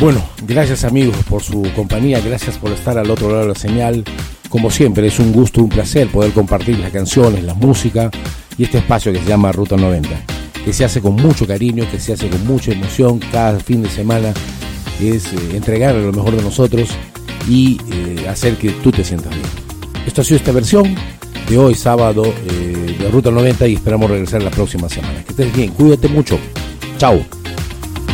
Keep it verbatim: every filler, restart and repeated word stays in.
Bueno, gracias amigos por su compañía, gracias por estar al otro lado de la señal. Como siempre, es un gusto, un placer poder compartir las canciones, la música y este espacio que se llama Ruta noventa, que se hace con mucho cariño, que se hace con mucha emoción. Cada fin de semana es eh, entregarle lo mejor de nosotros y eh, hacer que tú te sientas bien. Esto ha sido esta versión de hoy, sábado, eh, de Ruta noventa, y esperamos regresar la próxima semana. Que estés bien, cuídate mucho. Chao.